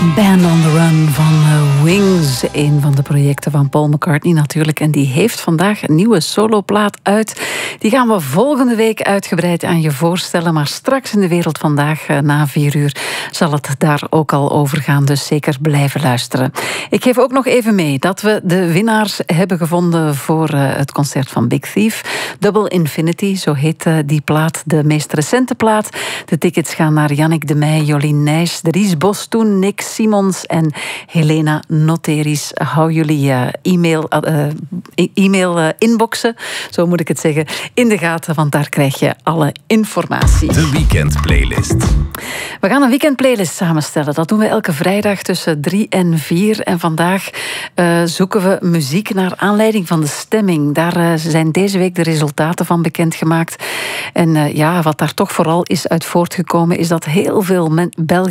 Band on the Run van Wings. Een van de projecten van Paul McCartney natuurlijk. En die heeft vandaag een nieuwe soloplaat uit. Die gaan we volgende week uitgebreid aan je voorstellen. Maar straks in de wereld vandaag na 4 uur zal het daar ook al over gaan. Dus zeker blijven luisteren. Ik geef ook nog even mee dat we de winnaars hebben gevonden voor het concert van Big Thief. Double Infinity, zo heet die plaat. De meest recente plaat. De tickets gaan naar Jannik de Meij, Jolien Nijs, Dries Bostoen, Nick Simons en Helena Noteris. Hou jullie e-mail inboxen, zo moet ik het zeggen, in de gaten, want daar krijg je alle informatie. De weekendplaylist. We gaan een weekendplaylist samenstellen. Dat doen we elke vrijdag tussen 3 en 4. En vandaag zoeken we muziek naar aanleiding van de stemming. Daar zijn deze week de resultaten van bekendgemaakt. En wat daar toch vooral is uit voortgekomen, is dat heel veel Belgen